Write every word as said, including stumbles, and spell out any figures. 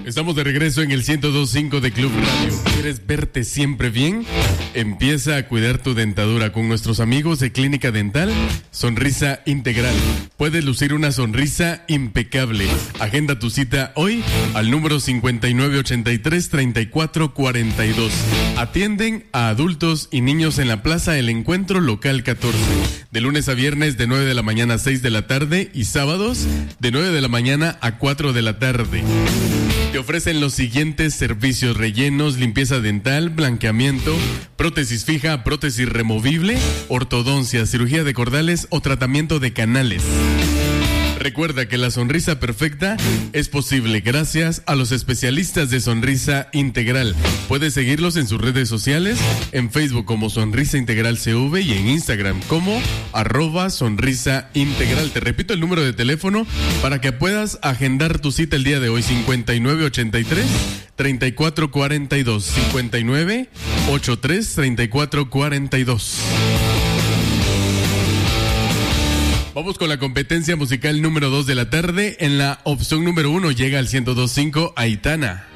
Estamos de regreso en el ciento dos punto cinco de Club Radio. ¿Quieres verte siempre bien? Empieza a cuidar tu dentadura con nuestros amigos de Clínica Dental Sonrisa Integral. Puedes lucir una sonrisa impecable. Agenda tu cita hoy al número cincuenta y nueve ochenta y tres treinta y cuatro cuarenta y dos. Atienden a adultos y niños en la Plaza El Encuentro Local catorce. De lunes a viernes de nueve de la mañana a seis de la tarde y sábados de nueve de la mañana a cuatro de la tarde. Te ofrecen los siguientes servicios: rellenos, limpieza dental, blanqueamiento, prótesis fija, prótesis removible, ortodoncia, cirugía de cordales o tratamiento de canales. Recuerda que la sonrisa perfecta es posible gracias a los especialistas de Sonrisa Integral. Puedes seguirlos en sus redes sociales, en Facebook como Sonrisa Integral C V y en Instagram como arroba Sonrisa Integral. Te repito el número de teléfono para que puedas agendar tu cita el día de hoy: cincuenta y nueve ochenta y tres treinta y cuatro cuarenta y dos, cincuenta y nueve ochenta y tres treinta y cuatro cuarenta y dos. Vamos con la competencia musical número dos de la tarde. En la opción número uno llega al ciento dos punto cinco Aitana.